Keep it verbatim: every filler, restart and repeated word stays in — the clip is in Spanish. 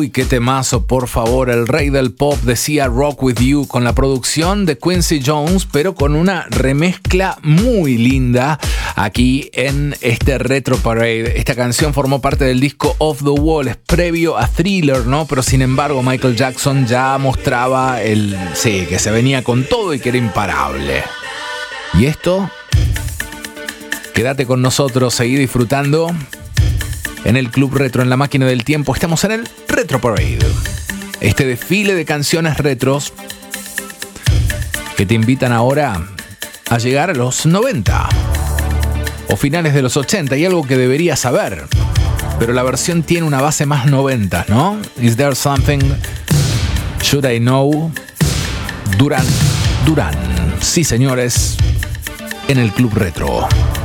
Uy, qué temazo, por favor. El rey del pop decía Rock With You, con la producción de Quincy Jones, pero con una remezcla muy linda aquí en este Retro Parade. Esta canción formó parte del disco Off the Wall, es previo a Thriller, ¿no? Pero sin embargo Michael Jackson ya mostraba el... sí, que se venía con todo y que era imparable. Y esto... quédate con nosotros, seguí disfrutando en el Club Retro, en la máquina del tiempo. Estamos en el Retro Parade, este desfile de canciones retros que te invitan ahora a llegar a los noventa o finales de los ochenta. Y algo que deberías saber, pero la versión tiene una base más noventa, ¿no? Is There Something Should I Know? Duran Duran. Sí, señores, en el Club Retro.